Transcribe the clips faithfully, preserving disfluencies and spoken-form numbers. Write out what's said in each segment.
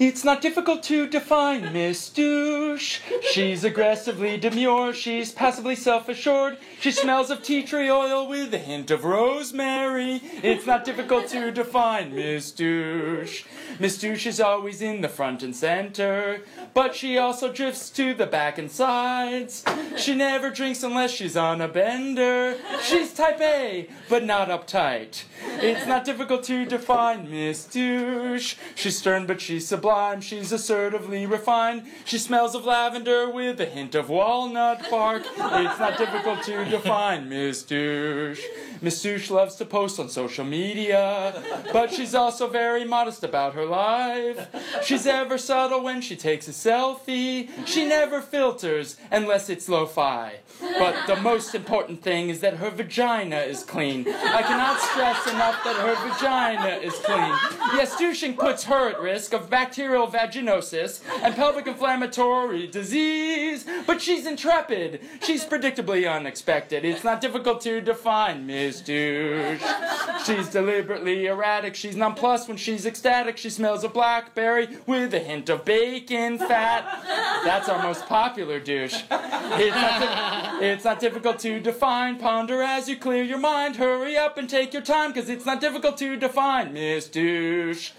It's not difficult to define Miss Douche. She's aggressively demure, she's passively self-assured. She smells of tea tree oil with a hint of rosemary. It's not difficult to define Miss Douche. Miss Douche is always in the front and center, but she also drifts to the back and sides. She never drinks unless she's on a bender. She's type A, but not uptight. It's not difficult to define Miss Douche. She's stern, but she's sublime. She's assertively refined. She smells of lavender with a hint of walnut bark. It's not difficult to define Miss Douche. Miss Douche loves to post on social media, but she's also very modest about her life. She's ever subtle when she takes a selfie. She never filters unless it's lo-fi. But the most important thing is that her vagina is clean. I cannot stress enough that her vagina is clean. Yes, douching puts her at risk of bacterial vaginosis and pelvic inflammatory disease, but she's intrepid. She's predictably unexpected. It's not difficult to define Miss Douche. She's deliberately erratic. She's nonplussed when she's ecstatic. She smells of blackberry with a hint of bacon fat. That's our most popular douche. It's not, it's not difficult to define. Ponder as you clear your mind. Hurry up and take your time, because it's not difficult to define Miss Douche.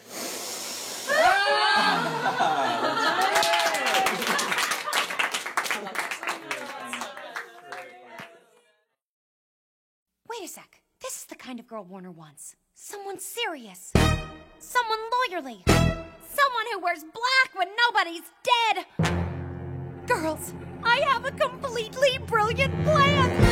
Wait a sec. This is the kind of girl Warner wants. Someone serious. Someone lawyerly. Someone who wears black when nobody's dead. Girls, I have a completely brilliant plan.